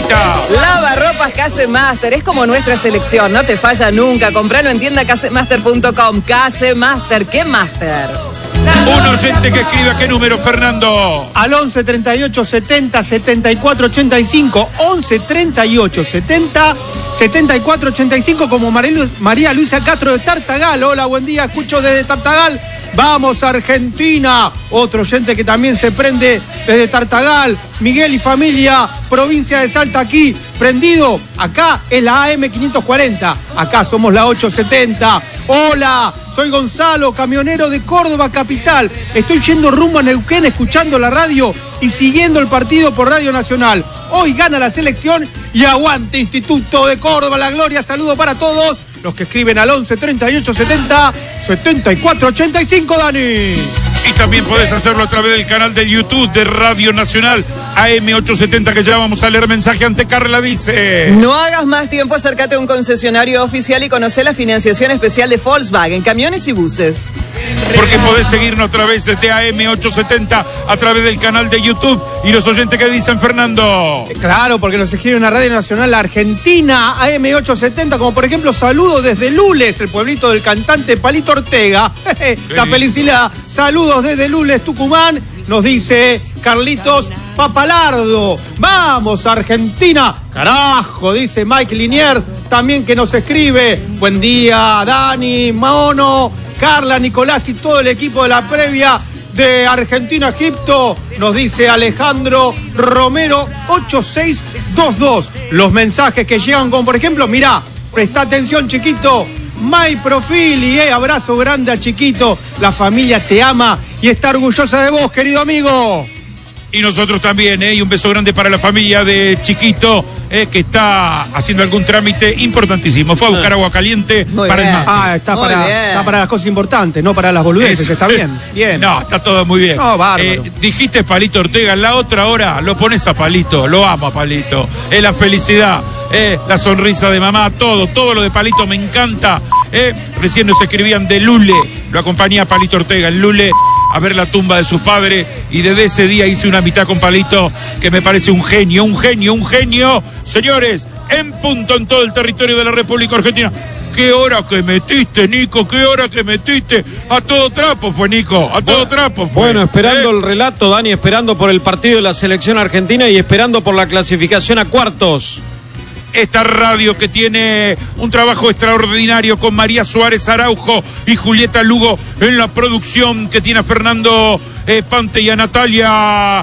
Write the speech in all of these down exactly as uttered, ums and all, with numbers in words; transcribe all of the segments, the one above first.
Anita. Lavarropas Casemaster, es como nuestra selección, no te falla nunca. Compralo en tienda casemaster punto com. Casemaster, ¿qué master? Un oyente que escribe, ¿a qué número, Fernando? Al once treinta y ocho setenta setenta y cuatro ochenta y cinco. once treinta y ocho setenta setenta y cuatro ochenta y cinco, como María Luisa Castro de Tartagal. Hola, buen día, escucho desde Tartagal. Vamos, Argentina. Otro oyente que también se prende desde Tartagal. Miguel y familia, provincia de Salta, aquí, prendido. Acá es la A M quinientos cuarenta. Acá somos la ochocientos setenta. Hola, soy Gonzalo, camionero de Córdoba capital. Estoy yendo rumbo a Neuquén, escuchando la radio y siguiendo el partido por Radio Nacional. Hoy gana la selección y aguante Instituto de Córdoba, la gloria. Saludo para todos los que escriben al once treinta y ocho setenta setenta y cuatro ochenta y cinco, Dani. Y también podés hacerlo a través del canal de YouTube de Radio Nacional A M ochocientos setenta, que ya vamos a leer mensaje. Ante Carla dice: no hagas más tiempo, acércate a un concesionario oficial y conoce la financiación especial de Volkswagen, camiones y buses. Porque podés seguirnos a través de A M ochocientos setenta, a través del canal de YouTube. Y los oyentes que dicen, Fernando. Claro, porque nos escribe una Radio Nacional Argentina, A M ochocientos setenta, como por ejemplo, saludos desde Lules, el pueblito del cantante Palito Ortega. La felicidad. Saludos desde Lules, Tucumán, nos dice Carlitos Papalardo. Vamos, Argentina. Carajo, dice Mike Liniers, también que nos escribe. Buen día, Dani, Mono, Carla, Nicolás y todo el equipo de la previa de Argentina-Egipto, nos dice Alejandro Romero ocho seis dos dos. Los mensajes que llegan con, por ejemplo, mirá, presta atención, chiquito. My Profili, eh, abrazo grande a Chiquito. La familia te ama y está orgullosa de vos, querido amigo. Y nosotros también, ¿eh? Y un beso grande para la familia de Chiquito, eh, que está haciendo algún trámite importantísimo. Fue a buscar agua caliente Muy para bien. el mate. Ah, está para, está para las cosas importantes, no para las boludeces. Eso. Está bien, bien. No, está todo muy bien. No, bárbaro. Eh, dijiste Palito Ortega, en la otra hora lo pones a Palito, lo amo a Palito. Es la felicidad, eh, la sonrisa de mamá, todo, todo lo de Palito me encanta. Eh. Recién nos escribían de Lule, lo acompañé a Palito Ortega en Lule a ver la tumba de su padre, y desde ese día hice una mitad con Palito que me parece un genio, un genio, un genio. Señores, en punto en todo el territorio de la República Argentina. ¿Qué hora que metiste, Nico? ¿Qué hora que metiste? A todo trapo fue, Nico, a todo trapo fue. Bueno, esperando ¿Eh? el relato, Dani, esperando por el partido de la selección argentina y esperando por la clasificación a cuartos. Esta radio que tiene un trabajo extraordinario con María Suárez Araujo y Julieta Lugo en la producción, que tiene a Fernando eh, Pante y a Natalia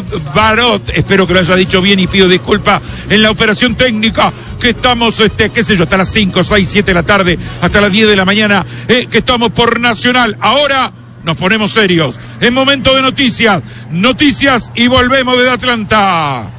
Barot, espero que lo haya dicho bien y pido disculpas, en la operación técnica, que estamos, este, qué sé yo, hasta las cinco, seis, siete de la tarde, hasta las diez de la mañana, eh, que estamos por Nacional. Ahora nos ponemos serios, es momento de noticias, noticias y volvemos desde Atlanta.